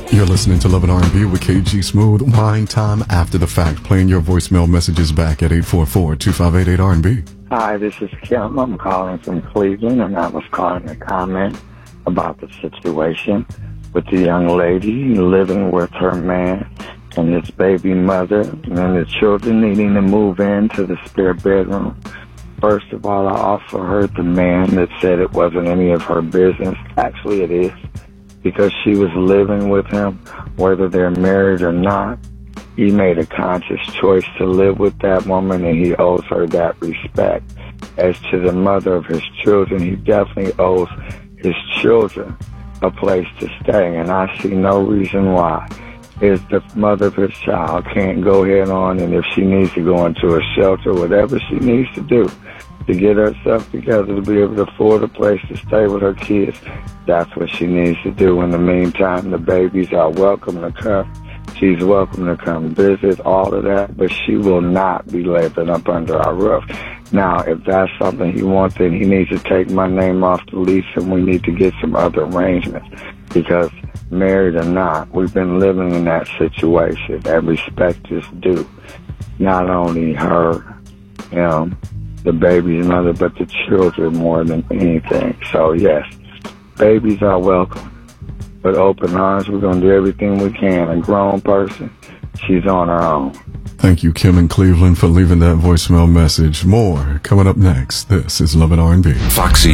You're listening to Love and R&B with KG Smooth. Wine time after the fact. Playing your voicemail messages back at 844-2588-R&B. Hi, this is Kim. I'm calling from Cleveland, and I was calling to comment about the situation with the young lady living with her man and his baby mother and the children needing to move into the spare bedroom. First of all, I also heard the man that said it wasn't any of her business. Actually, it is, because she was living with him, whether they're married or not. He made a conscious choice to live with that woman, and he owes her that respect. As to the mother of his children, he definitely owes his children a place to stay, and I see no reason why. If the mother of his child can't go head on, and if she needs to go into a shelter, whatever she needs to do to get herself together to be able to afford a place to stay with her kids, that's what she needs to do. In the meantime, the babies are welcome to come. She's welcome to come visit, all of that, but she will not be living up under our roof. Now, if that's something he wants, then he needs to take my name off the lease, and we need to get some other arrangements, because married or not, we've been living in that situation. That respect is due. Not only her, him, the baby's mother, but the children more than anything. So, yes, babies are welcome. With open arms, we're going to do everything we can. A grown person, she's on her own. Thank you, Kim in Cleveland, for leaving that voicemail message. More coming up next. This is Love and R&B. Foxy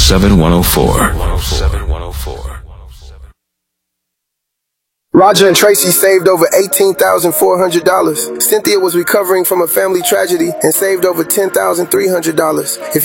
107-104. Roger and Tracy saved over $18,400. Cynthia was recovering from a family tragedy and saved over $10,300.